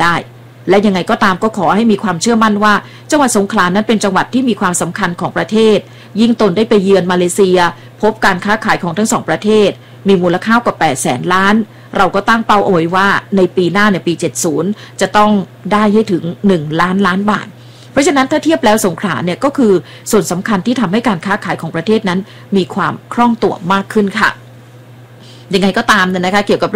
ได้และยังไงก็ตามก็ขอให้มีความเชื่อมั่นว่าจังหวัดสงขลานั้นเป็นจังหวัดที่มีความสำคัญของประเทศยิ่งตนได้ไปเยือนมาเลเซียพบการค้าขายของทั้งสองประเทศมีมูลค่ากว่า800,000 ล้านเราก็ตั้งเป้าเอาไว้ว่าในปีหน้าในปี70จะต้องได้ให้ถึง1 ล้านบาทเพราะฉะนั้นถ้าเทียบแล้วสงขลาเนี่ยก็คือส่วนสำคัญที่ทำให้การค้าขายของประเทศนั้นมีความคล่องตัวมากขึ้นค่ะยังไงก็ตามนะคะเกี่ยวกับ